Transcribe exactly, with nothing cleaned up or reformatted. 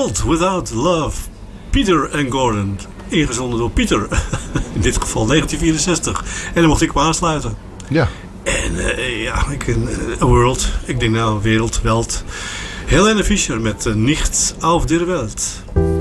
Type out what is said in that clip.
World Without Love. Peter en Gordon. Ingezonden door Pieter. In dit geval negentien vierenzestig. En dan mocht ik me aansluiten. Ja. En uh, ja, ik, uh, A World. Ik denk nou, wereld, welt. Helene Fischer met uh, Nichts auf der Welt.